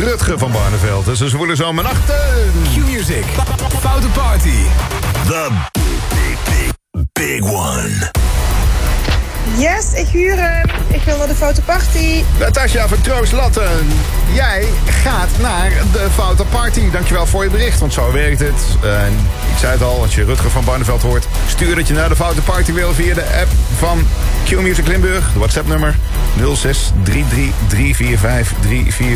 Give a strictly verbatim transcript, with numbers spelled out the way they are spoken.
Rutger van Barneveld. Dus ze voelen zo mijn achter. Q-Music. Foute Party. The big, big, big one. Yes, ik huur hem. Ik wil naar de Foute Party. Natasja van Troost-Latten. Jij gaat naar de Foute Party. Dankjewel voor je bericht, want zo werkt het. Uh, ik zei het al, als je Rutger van Barneveld hoort... stuur dat je naar de Foute Party wil via de app van Q-Music Limburg. De WhatsApp-nummer nul zes drie drie drie vier vijf drie vier